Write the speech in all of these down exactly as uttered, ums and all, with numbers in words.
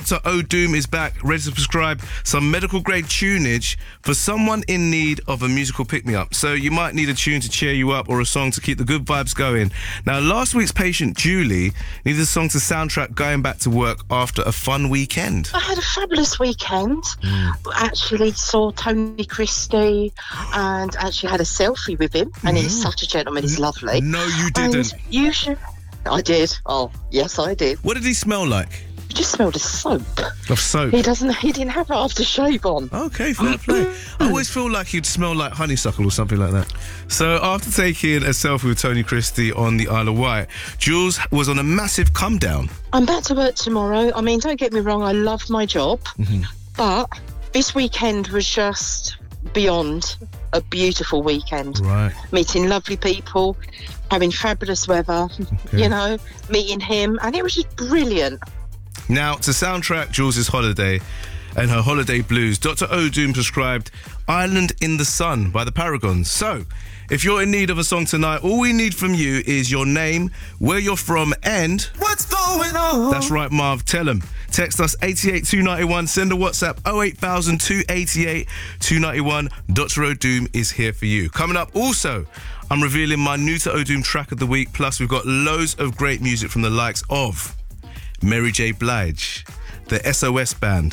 Doctor O'Doom is back, ready to prescribe some medical-grade tunage for someone in need of a musical pick-me-up. So you might need a tune to cheer you up or a song to keep the good vibes going. Now, last week's patient, Julie, needed a song to soundtrack going back to work after a fun weekend. I had a fabulous weekend. Mm. Actually saw Tony Christie and actually had a selfie with him. And mm. he's such a gentleman. He's lovely. No, you didn't. And you should... I did. Oh, yes, I did. What did he smell like? He just smelled of soap. Of soap? He doesn't. He didn't have aftershave on. Okay, fair play. I always feel like he'd smell like honeysuckle or something like that. So after taking a selfie with Tony Christie on the Isle of Wight, Jules was on a massive come down. I'm back to work tomorrow. I mean, don't get me wrong, I love my job. Mm-hmm. But this weekend was just beyond a beautiful weekend. Right. Meeting lovely people, having fabulous weather, okay. you know, meeting him, and it was just brilliant. Now, to soundtrack Jules' holiday and her holiday blues, Doctor O'Doom prescribed Island in the Sun by the Paragons. So, if you're in need of a song tonight, all we need from you is your name, where you're from, and... what's going on? That's right, Marv. Tell them. Text us eight eight two nine one. Send a WhatsApp oh eight thousand two eighty-eight two ninety-one. Doctor O'Doom is here for you. Coming up also, I'm revealing my new to O'Doom track of the week. Plus, we've got loads of great music from the likes of Mary J. Blige, the S O S Band,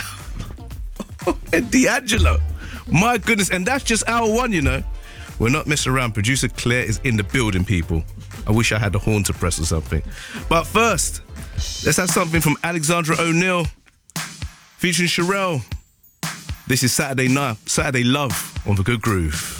and D'Angelo. My goodness, and that's just hour one, you know. We're not messing around. Producer Claire is in the building, people. I wish I had the horn to press or something. But first, let's have something from Alexandra O'Neal featuring Sherelle. This is Saturday Night, Saturday Love on The Good Groove.